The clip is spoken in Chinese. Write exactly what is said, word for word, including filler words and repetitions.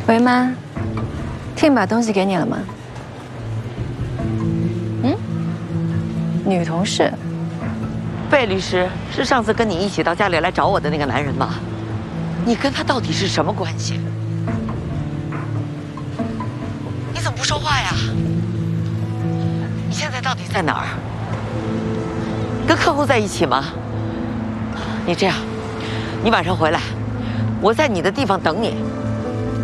喂，妈，Tim把东西给你了吗？嗯，女同事。 贝律师是上次跟你一起到家里来找我的那个男人吗？你跟他到底是什么关系？你怎么不说话呀？你现在到底在哪儿？跟客户在一起吗？你这样，你晚上回来，我在你的地方等你。